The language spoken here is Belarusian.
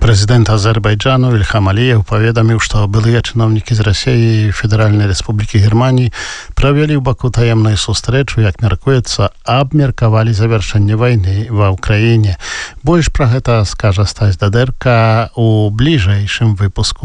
Прэзідэнт Азербайджану Ильхам Алиев паведаміў, што былыя чыноўнікі з Расіі і Федэральнай Рэспублікі Германіі правялі ў Баку таемную сустрэчу, як мяркуецца, абмеркавалі завяршэнне вайны ва ўкраіне. Больш пра гэта скажа Стась Дадэрка у бліжэйшым выпуску.